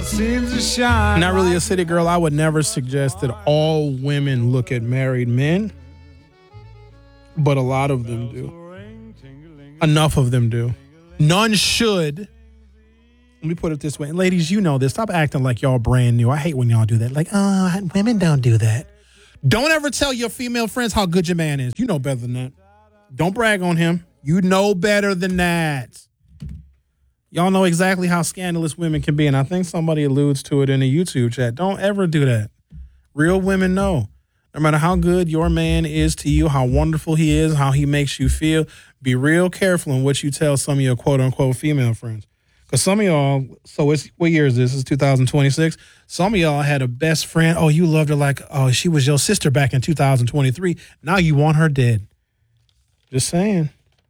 seems to shine. Not really a city girl. I would never suggest that all women look at married men, but a lot of them do. Enough of them do. None should. Let me put it this way. And ladies, you know this. Stop acting like y'all brand new. I hate when y'all do that. Like, women don't do that. Don't ever tell your female friends how good your man is. You know better than that. Don't brag on him. You know better than that. Y'all know exactly how scandalous women can be, and I think somebody alludes to it in a YouTube chat. Don't ever do that. Real women know. No matter how good your man is to you, how wonderful he is, how he makes you feel, be real careful in what you tell some of your quote-unquote female friends. Because some of y'all, what year is this? It's 2026. Some of y'all had a best friend. Oh, you loved her like, oh, she was your sister back in 2023. Now you want her dead. Just saying.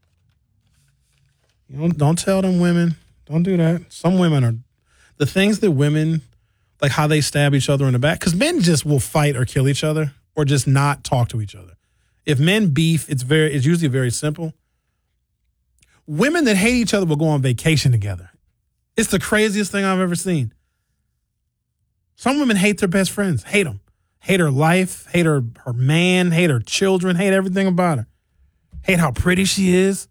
Don't tell them women. Don't do that. Some women are, the things that women, like how they stab each other in the back, because men just will fight or kill each other or just not talk to each other. If men beef, it's usually very simple. Women that hate each other will go on vacation together. It's the craziest thing I've ever seen. Some women hate their best friends, hate them. Hate her life, hate her man, hate her children, hate everything about her. Hate how pretty she is.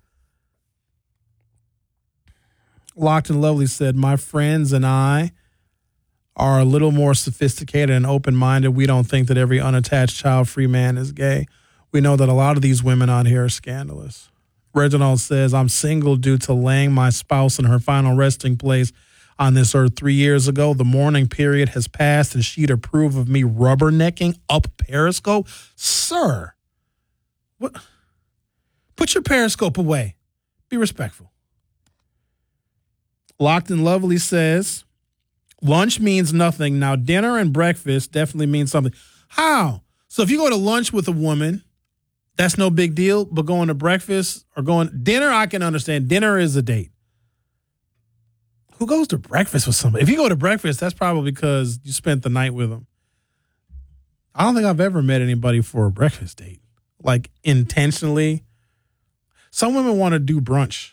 Locked and Lovely said, my friends and I are a little more sophisticated and open-minded. We don't think that every unattached child-free man is gay. We know that a lot of these women out here are scandalous. Reginald says, I'm single due to laying my spouse in her final resting place on this earth 3 years ago. The mourning period has passed and she'd approve of me rubbernecking up Periscope. Sir, what? Put your Periscope away. Be respectful. Locked and Lovely says, lunch means nothing. Now, dinner and breakfast definitely means something. How? So if you go to lunch with a woman, that's no big deal, but going to breakfast or dinner, I can understand. Dinner is a date. Who goes to breakfast with somebody? If you go to breakfast, that's probably because you spent the night with them. I don't think I've ever met anybody for a breakfast date, like intentionally. Some women want to do brunch.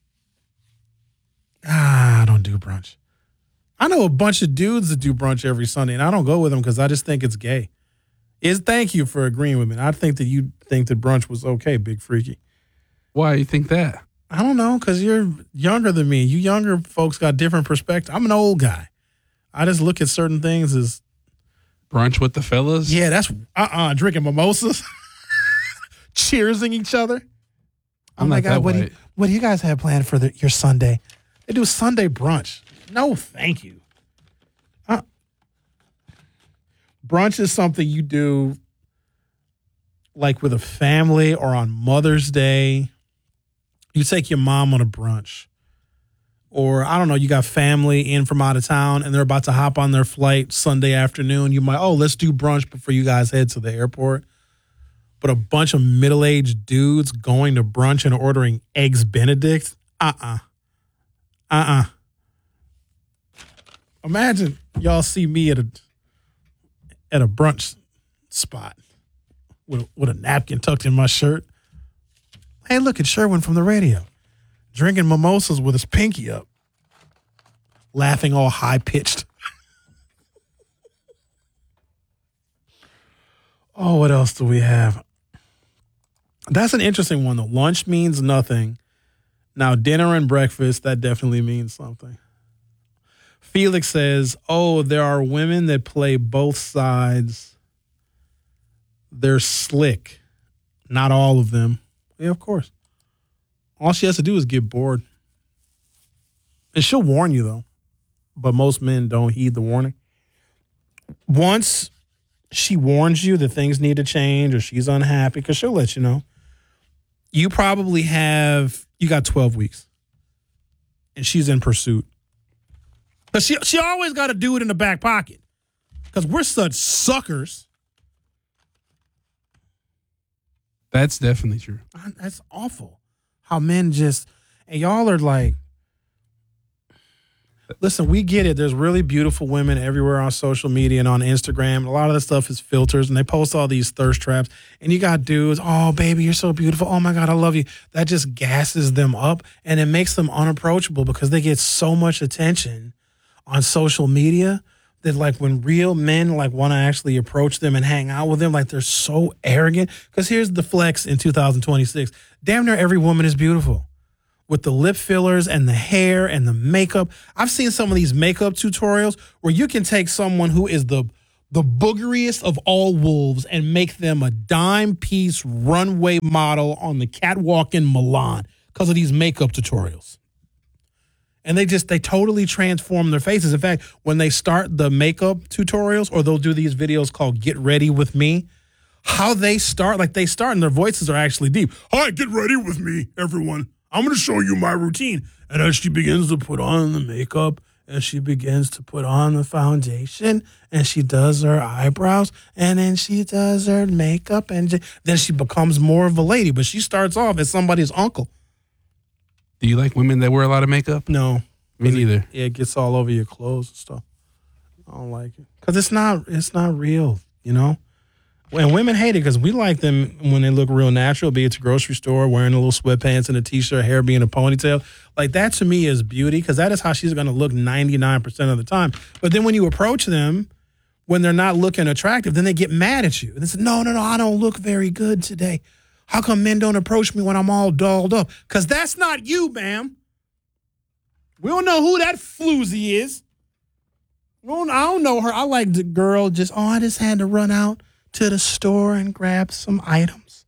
I don't do brunch. I know a bunch of dudes that do brunch every Sunday, and I don't go with them because I just think it's gay. Thank you for agreeing with me. I think that you think that brunch was okay, Big Freaky. Why you think that? I don't know, because you're younger than me. You younger folks got different perspective. I'm an old guy. I just look at certain things as brunch with the fellas. Yeah, that's drinking mimosas, cheersing each other. I'm not that white. What do you guys have planned for your Sunday? They do Sunday brunch. No, thank you. Brunch is something you do like with a family or on Mother's Day. You take your mom on a brunch. Or, I don't know, you got family in from out of town and they're about to hop on their flight Sunday afternoon. You might, let's do brunch before you guys head to the airport. But a bunch of middle-aged dudes going to brunch and ordering Eggs Benedict? Imagine y'all see me at a brunch spot with a napkin tucked in my shirt. Hey, look at Sherwin from the radio, drinking mimosas with his pinky up, laughing all high-pitched. Oh, what else do we have? That's an interesting one, though. Lunch means nothing. Now, dinner and breakfast, that definitely means something. Felix says, there are women that play both sides. They're slick. Not all of them. Yeah, of course. All she has to do is get bored. And she'll warn you, though. But most men don't heed the warning. Once she warns you that things need to change or she's unhappy, because she'll let you know, you got 12 weeks. And she's in pursuit. Because she always got to do it in the back pocket. Because we're such suckers. That's definitely true. That's awful. How men just, and y'all are like, listen, we get it. There's really beautiful women everywhere on social media and on Instagram. A lot of the stuff is filters, and they post all these thirst traps. And you got dudes, oh, baby, you're so beautiful. Oh, my God, I love you. That just gasses them up, and it makes them unapproachable because they get so much attention on social media that like when real men like want to actually approach them and hang out with them, like they're so arrogant. Because here's the flex in 2026. Damn near every woman is beautiful with the lip fillers and the hair and the makeup. I've seen some of these makeup tutorials where you can take someone who is the boogeriest of all wolves and make them a dime piece runway model on the catwalk in Milan because of these makeup tutorials. And they totally transform their faces. In fact, when they start the makeup tutorials, or they'll do these videos called Get Ready With Me, how they start and their voices are actually deep. Hi, get ready with me, everyone. I'm going to show you my routine. And as she begins to put on the makeup, and she begins to put on the foundation, and she does her eyebrows, and then she does her makeup, and then she becomes more of a lady. But she starts off as somebody's uncle. Do you like women that wear a lot of makeup? No. Me neither. It gets all over your clothes and stuff. I don't like it. Because it's not real, you know? And women hate it because we like them when they look real natural, be it to grocery store, wearing a little sweatpants and a T-shirt, hair being a ponytail. Like that to me is beauty because that is how she's going to look 99% of the time. But then when you approach them, when they're not looking attractive, then they get mad at you. And they say, no, I don't look very good today. How come men don't approach me when I'm all dolled up? Because that's not you, ma'am. We don't know who that floozy is. I don't know her. I like the girl I just had to run out to the store and grab some items.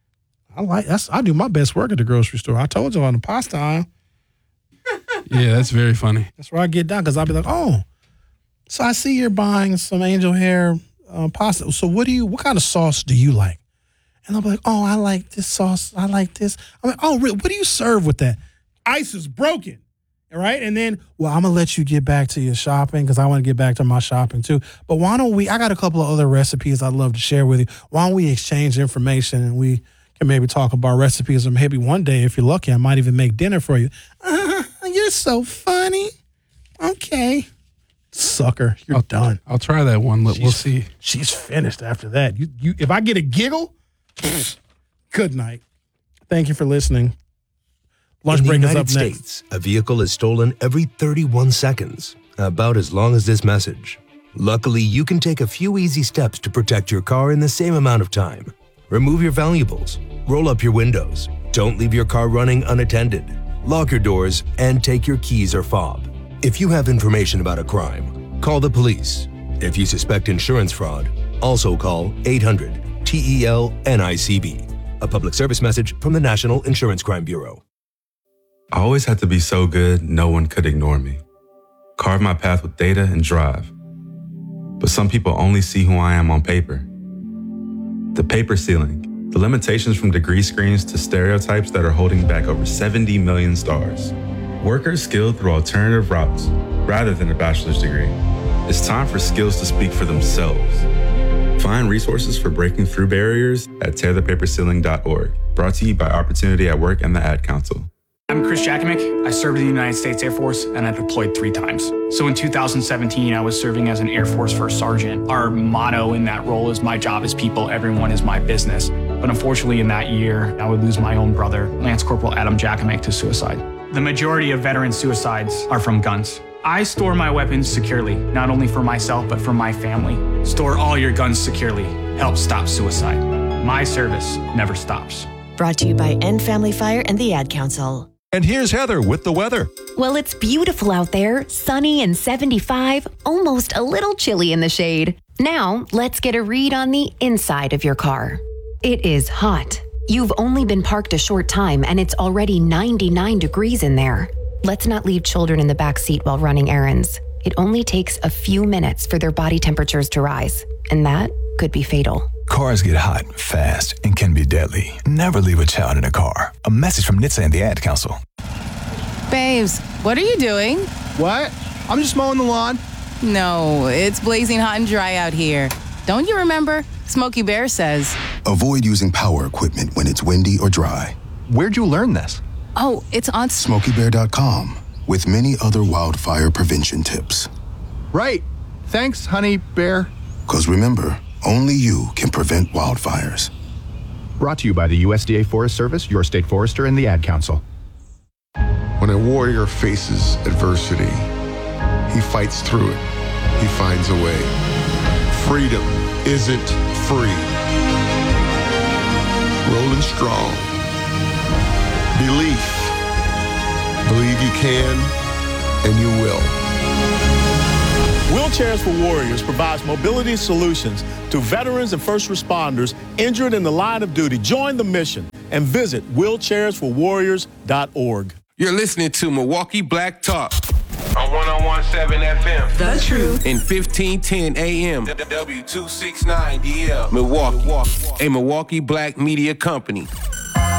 I do my best work at the grocery store. I told you on the pasta aisle. Yeah, that's very funny. That's where I get down because I'll be like, oh, so I see you're buying some angel hair pasta. So what kind of sauce do you like? And I'll be like, oh, I like this sauce. I like this. I'm like, oh, really? What do you serve with that? Ice is broken. All right. And then, well, I'm going to let you get back to your shopping because I want to get back to my shopping too. But why don't I got a couple of other recipes I'd love to share with you. Why don't we exchange information and we can maybe talk about recipes, or maybe one day, if you're lucky, I might even make dinner for you. You're so funny. Okay. Sucker, you're done. I'll try that one. We'll see. She's finished after that. You, if I get a giggle, good night. Thank you for listening. Lunch break is up next. In the United States, a vehicle is stolen every 31 seconds, about as long as this message. Luckily, you can take a few easy steps to protect your car in the same amount of time. Remove your valuables, roll up your windows, don't leave your car running unattended, lock your doors, and take your keys or fob. If you have information about a crime, call the police. If you suspect insurance fraud, also call 800-TEL-NICB. A public service message from the National Insurance Crime Bureau. I always had to be so good, no one could ignore me. Carve my path with data and drive. But some people only see who I am on paper. The paper ceiling, the limitations from degree screens to stereotypes that are holding back over 70 million stars. Workers skilled through alternative routes rather than a bachelor's degree. It's time for skills to speak for themselves. Find resources for breaking through barriers at tearthepaperceiling.org. Brought to you by Opportunity at Work and the Ad Council. I'm Chris Jakimick. I served in the United States Air Force and I deployed 3 times. So in 2017, I was serving as an Air Force First Sergeant. Our motto in that role is my job is people, everyone is my business. But unfortunately in that year, I would lose my own brother, Lance Corporal Adam Jakimick, to suicide. The majority of veteran suicides are from guns. I store my weapons securely, not only for myself, but for my family. Store all your guns securely. Help stop suicide. My service never stops. Brought to you by End Family Fire and the Ad Council. And here's Heather with the weather. Well, it's beautiful out there, sunny and 75, almost a little chilly in the shade. Now, let's get a read on the inside of your car. It is hot. You've only been parked a short time and it's already 99 degrees in there. Let's not leave children in the back seat while running errands. It only takes a few minutes for their body temperatures to rise, and that could be fatal. Cars get hot, fast, and can be deadly. Never leave a child in a car. A message from NHTSA and the Ad Council. Babes, what are you doing? What? I'm just mowing the lawn. No, it's blazing hot and dry out here. Don't you remember? Smokey Bear says, avoid using power equipment when it's windy or dry. Where'd you learn this? Oh, it's on SmokeyBear.com with many other wildfire prevention tips. Right. Thanks, honey bear. Because remember, only you can prevent wildfires. Brought to you by the USDA Forest Service, your state forester, and the Ad Council. When a warrior faces adversity, he fights through it. He finds a way. Freedom isn't free. Rolling strong. Belief. Believe you can and you will. Wheelchairs for Warriors provides mobility solutions to veterans and first responders injured in the line of duty. Join the mission and visit wheelchairsforwarriors.org. You're listening to Milwaukee Black Talk on 101.7 FM. The Truth. And 1510 AM. W269DL. Milwaukee. A Milwaukee Black Media Company.